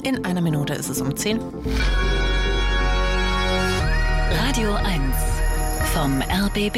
In einer Minute ist es um 10. Radio 1 vom RBB.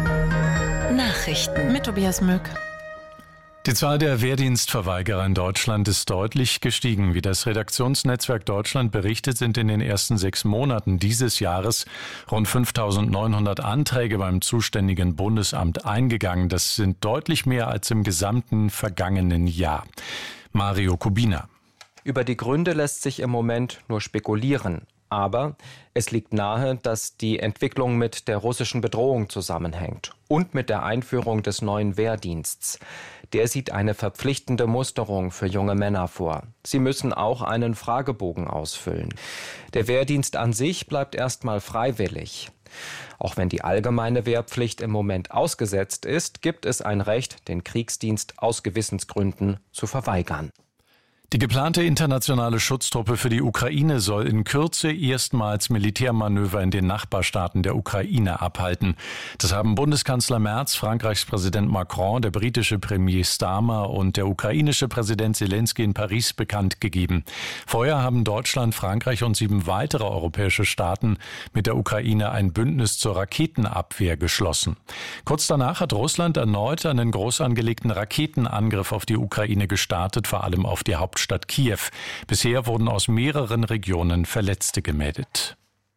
Nachrichten Mit Tobias Möck. Die Zahl der Wehrdienstverweigerer in Deutschland ist deutlich gestiegen. Wie das Redaktionsnetzwerk Deutschland berichtet, sind in den ersten 6 Monaten dieses Jahres rund 5.900 Anträge beim zuständigen Bundesamt eingegangen. Das sind deutlich mehr als im gesamten vergangenen Jahr. Mario Kubina. Über die Gründe lässt sich im Moment nur spekulieren. Aber es liegt nahe, dass die Entwicklung mit der russischen Bedrohung zusammenhängt und mit der Einführung des neuen Wehrdienstes. Der sieht eine verpflichtende Musterung für junge Männer vor. Sie müssen auch einen Fragebogen ausfüllen. Der Wehrdienst an sich bleibt erstmal freiwillig. Auch wenn die allgemeine Wehrpflicht im Moment ausgesetzt ist, gibt es ein Recht, den Kriegsdienst aus Gewissensgründen zu verweigern. Die geplante internationale Schutztruppe für die Ukraine soll in Kürze erstmals Militärmanöver in den Nachbarstaaten der Ukraine abhalten. Das haben Bundeskanzler Merz, Frankreichs Präsident Macron, der britische Premier Starmer und der ukrainische Präsident Zelensky in Paris bekannt gegeben. Vorher haben Deutschland, Frankreich und 7 weitere europäische Staaten mit der Ukraine ein Bündnis zur Raketenabwehr geschlossen. Kurz danach hat Russland erneut einen groß angelegten Raketenangriff auf die Ukraine gestartet, vor allem auf die Hauptstadt Kiew. Bisher wurden aus mehreren Regionen Verletzte gemeldet.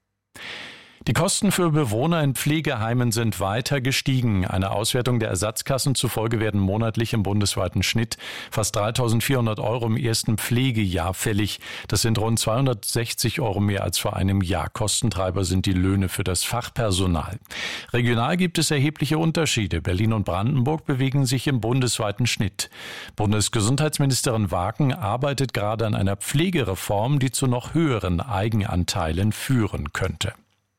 Die Kosten für Bewohner in Pflegeheimen sind weiter gestiegen. Einer Auswertung der Ersatzkassen zufolge werden monatlich im bundesweiten Schnitt fast 3.400 € im ersten Pflegejahr fällig. Das sind rund 260 € mehr als vor einem Jahr. Kostentreiber sind die Löhne für das Fachpersonal. Regional gibt es erhebliche Unterschiede. Berlin und Brandenburg bewegen sich im bundesweiten Schnitt. Bundesgesundheitsministerin Wagen arbeitet gerade an einer Pflegereform, die zu noch höheren Eigenanteilen führen könnte.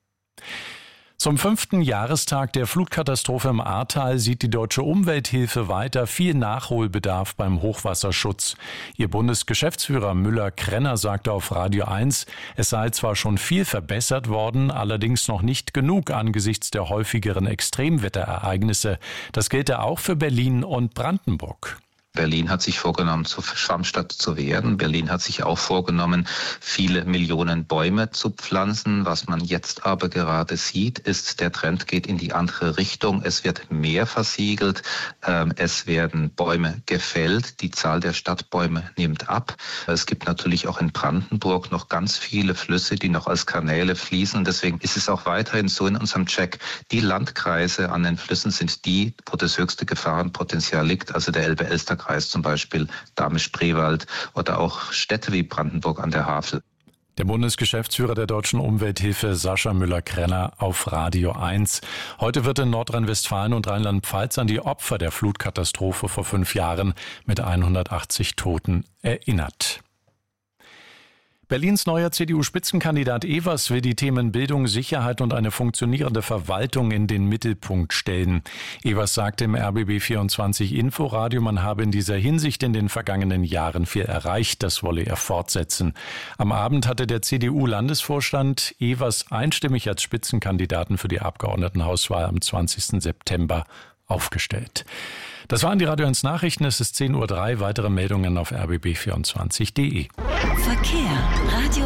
Zum 5. Jahrestag der Flutkatastrophe im Ahrtal sieht die Deutsche Umwelthilfe weiter viel Nachholbedarf beim Hochwasserschutz. Ihr Bundesgeschäftsführer Müller-Krenner sagte auf Radio 1, es sei zwar schon viel verbessert worden, allerdings noch nicht genug angesichts der häufigeren Extremwetterereignisse. Das gelte auch für Berlin und Brandenburg. Berlin hat sich vorgenommen, zur Schwammstadt zu werden. Berlin hat sich auch vorgenommen, viele Millionen Bäume zu pflanzen. Was man jetzt aber gerade sieht, ist, der Trend geht in die andere Richtung. Es wird mehr versiegelt, es werden Bäume gefällt. Die Zahl der Stadtbäume nimmt ab. Es gibt natürlich auch in Brandenburg noch ganz viele Flüsse, die noch als Kanäle fließen. Und deswegen ist es auch weiterhin so in unserem Check, die Landkreise an den Flüssen sind die, wo das höchste Gefahrenpotenzial liegt. Also der Elbe-Elster-Kreis zum Beispiel, Dahme-Spreewald oder auch Städte wie Brandenburg an der Havel. Der Bundesgeschäftsführer der Deutschen Umwelthilfe Sascha Müller-Krenner auf Radio 1. Heute wird in Nordrhein-Westfalen und Rheinland-Pfalz an die Opfer der Flutkatastrophe vor 5 Jahren mit 180 Toten erinnert. Berlins neuer CDU-Spitzenkandidat Evers will die Themen Bildung, Sicherheit und eine funktionierende Verwaltung in den Mittelpunkt stellen. Evers sagte im RBB24 Inforadio, man habe in dieser Hinsicht in den vergangenen Jahren viel erreicht, das wolle er fortsetzen. Am Abend hatte der CDU-Landesvorstand Evers einstimmig als Spitzenkandidaten für die Abgeordnetenhauswahl am 20. September aufgestellt. Das waren die Radio 1 Nachrichten. Es ist 10:03 Uhr. Weitere Meldungen auf rbb24.de. Verkehr. Radio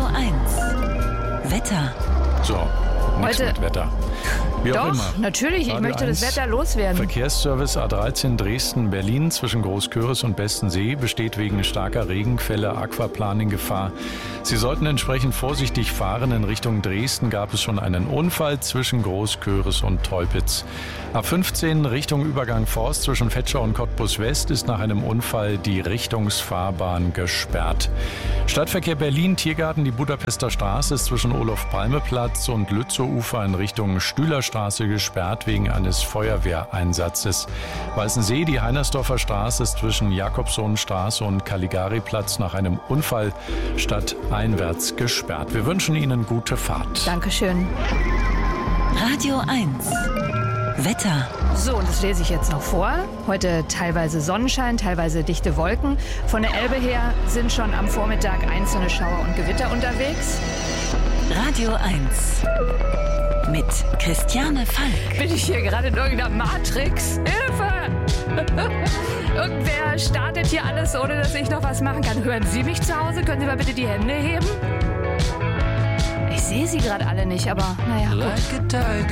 1. Wetter. So, nichts mit Wetter. Wie auch immer. Natürlich, ich möchte das Wetter loswerden. Verkehrsservice A13 Dresden-Berlin zwischen Großköris und Bestensee besteht wegen starker Regenfälle Aquaplaning-Gefahr. Sie sollten entsprechend vorsichtig fahren. In Richtung Dresden gab es schon einen Unfall zwischen Großköris und Teupitz. A15 Richtung Übergang Forst zwischen Vetschau und Cottbus West ist nach einem Unfall die Richtungsfahrbahn gesperrt. Stadtverkehr Berlin, Tiergarten, die Budapester Straße ist zwischen Olof-Palme-Platz und Lützowufer in Richtung Stühlerstraße gesperrt wegen eines Feuerwehreinsatzes. Weißensee, die Heinersdorfer Straße ist zwischen Jakobsohnstraße und Caligari-Platz nach einem Unfall stadteinwärts gesperrt. Wir wünschen Ihnen gute Fahrt. Dankeschön. Radio 1. Wetter. So, und das lese ich jetzt noch vor. Heute teilweise Sonnenschein, teilweise dichte Wolken. Von der Elbe her sind schon am Vormittag einzelne Schauer und Gewitter unterwegs. Radio 1. Mit Christiane Falk. Bin ich hier gerade in irgendeiner Matrix? Hilfe! Irgendwer startet hier alles, ohne dass ich noch was machen kann. Hören Sie mich zu Hause? Können Sie mal bitte die Hände heben? Ich sehe Sie gerade alle nicht, aber naja, gut.